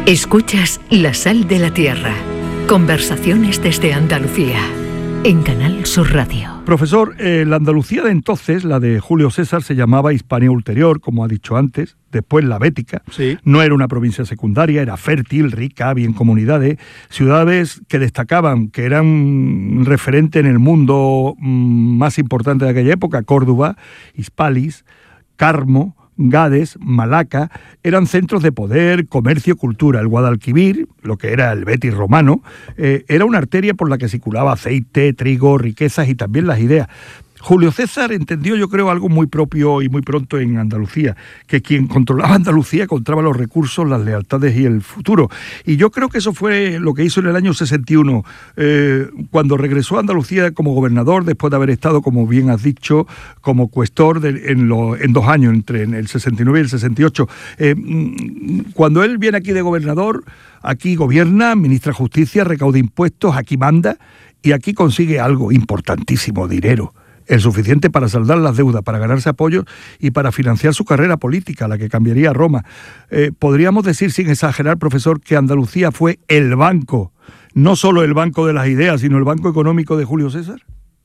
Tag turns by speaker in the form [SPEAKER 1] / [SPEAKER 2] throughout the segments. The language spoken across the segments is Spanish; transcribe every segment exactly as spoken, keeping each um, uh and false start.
[SPEAKER 1] Escuchas La Sal de la Tierra. Conversaciones desde Andalucía, en Canal Sur Radio.
[SPEAKER 2] Profesor, eh, la Andalucía de entonces, la de Julio César, se llamaba Hispania Ulterior, como ha dicho antes, después la Bética.
[SPEAKER 3] Sí.
[SPEAKER 2] No era una provincia secundaria, era fértil, rica, bien comunidades, ciudades que destacaban, que eran referente en el mundo mmm, más importante de aquella época: Córdoba, Hispalis, Carmo, Gades, Malaca, eran centros de poder, comercio, cultura. El Guadalquivir, lo que era el Betis romano, eh, era una arteria por la que circulaba aceite, trigo, riquezas y también las ideas. Julio César entendió, yo creo, algo muy propio y muy pronto en Andalucía, que quien controlaba Andalucía controlaba los recursos, las lealtades y el futuro. Y yo creo que eso fue lo que hizo en el año sesenta y uno, eh, cuando regresó a Andalucía como gobernador, después de haber estado, como bien has dicho, como cuestor de, en, lo, en dos años, entre el sesenta y nueve y el sesenta y ocho. Eh, cuando él viene aquí de gobernador, aquí gobierna, ministra justicia, recauda impuestos, aquí manda, y aquí consigue algo importantísimo: dinero. El suficiente para saldar las deudas, para ganarse apoyos y para financiar su carrera política, la que cambiaría a Roma. Eh, ¿Podríamos decir, sin exagerar, profesor, que Andalucía fue el banco, no solo el banco de las ideas, sino el banco económico de Julio César?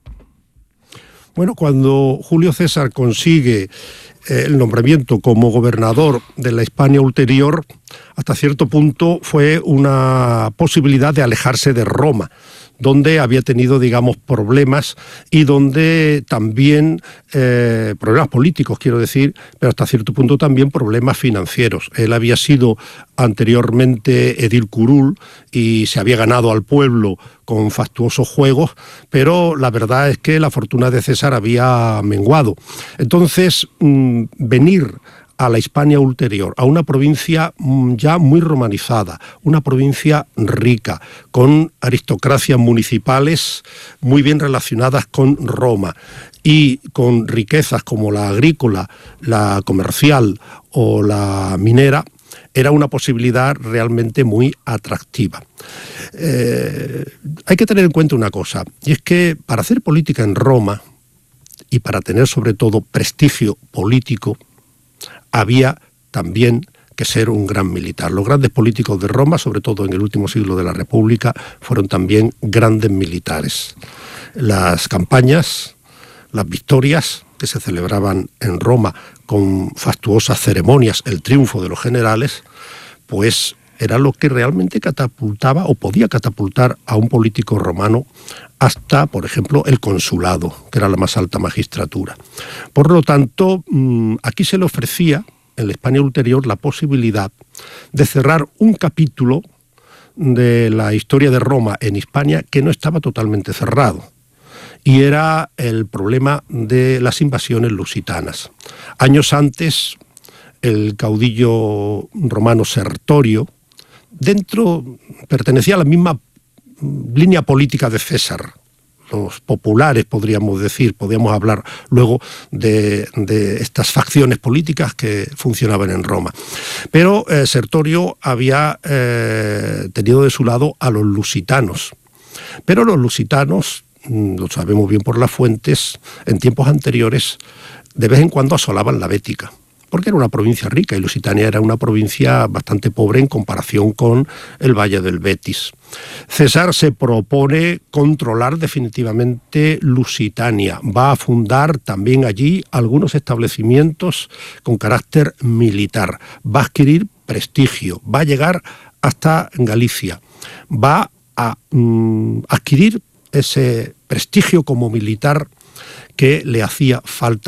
[SPEAKER 3] Bueno, cuando Julio César consigue eh, el nombramiento como gobernador de la Hispania Ulterior, hasta cierto punto fue una posibilidad de alejarse de Roma, donde había tenido, digamos, problemas y donde también, eh, problemas políticos, quiero decir, pero hasta cierto punto también problemas financieros. Él había sido anteriormente edil curul y se había ganado al pueblo con fastuosos juegos, pero la verdad es que la fortuna de César había menguado. Entonces, mmm, venir a la Hispania Ulterior, a una provincia ya muy romanizada, una provincia rica, con aristocracias municipales muy bien relacionadas con Roma y con riquezas como la agrícola, la comercial o la minera, era una posibilidad realmente muy atractiva. Eh, hay que tener en cuenta una cosa, y es que para hacer política en Roma y para tener sobre todo prestigio político, había también que ser un gran militar. Los grandes políticos de Roma, sobre todo en el último siglo de la República, fueron también grandes militares. Las campañas, las victorias que se celebraban en Roma con fastuosas ceremonias, el triunfo de los generales, pues era lo que realmente catapultaba o podía catapultar a un político romano hasta, por ejemplo, el consulado, que era la más alta magistratura. Por lo tanto, aquí se le ofrecía, en la Hispania Ulterior, la posibilidad de cerrar un capítulo de la historia de Roma en Hispania que no estaba totalmente cerrado, y era el problema de las invasiones lusitanas. Años antes, el caudillo romano Sertorio, dentro, pertenecía a la misma línea política de César, los populares, podríamos decir, podríamos hablar luego de, de estas facciones políticas que funcionaban en Roma. Pero eh, Sertorio había eh, tenido de su lado a los lusitanos, pero los lusitanos, lo sabemos bien por las fuentes, en tiempos anteriores, de vez en cuando asolaban la Bética, porque era una provincia rica y Lusitania era una provincia bastante pobre en comparación con el Valle del Betis. César se propone controlar definitivamente Lusitania. Va a fundar también allí algunos establecimientos con carácter militar. Va a adquirir prestigio, va a llegar hasta Galicia. Va a mm, adquirir ese prestigio como militar que le hacía falta